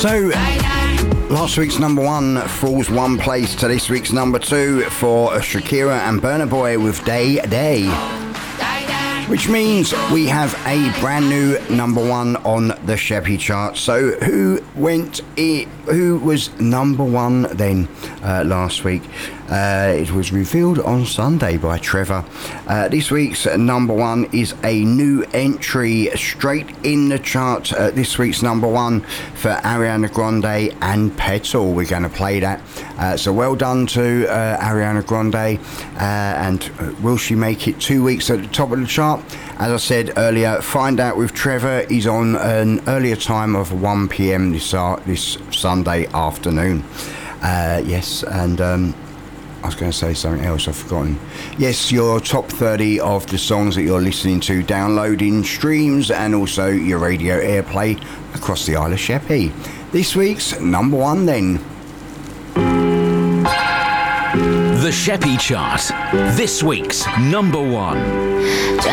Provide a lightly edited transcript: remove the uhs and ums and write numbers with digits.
So, last week's number one falls one place to this week's number two for Shakira and Burna Boy with Day Day. Which means we have a brand new number one on the Sheppy chart. So who was number one then last week? It was revealed on Sunday by Trevor. This week's number one is a new entry straight in the chart. This week's number one for Ariana Grande and Petal. We're going to play that. So well done to Ariana Grande. And will she make it 2 weeks at the top of the chart? As I said earlier, Find Out with Trevor is on an earlier time of 1 p.m. this Sunday afternoon. Yes, and I was going to say something else, I've forgotten. Yes, your top 30 of the songs that you're listening to, downloading streams, and also your radio airplay across the Isle of Sheppey. This week's number one then. The Sheppy Chart. This week's number one.